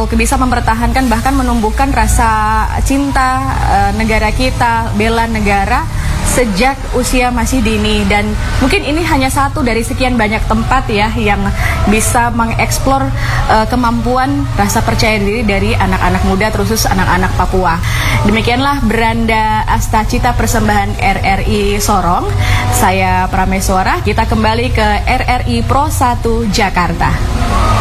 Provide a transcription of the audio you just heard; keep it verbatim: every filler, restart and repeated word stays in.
untuk bisa mempertahankan bahkan menumbuhkan rasa cinta uh, negara kita, bela negara sejak usia masih dini. Dan mungkin ini hanya satu dari sekian banyak tempat ya yang bisa mengeksplor uh, kemampuan rasa percaya diri dari anak-anak muda, terusus anak-anak Papua. Demikianlah Beranda Astacita persembahan R R I Sorong. Saya Prameswara, kita kembali ke R R I Pro satu Jakarta.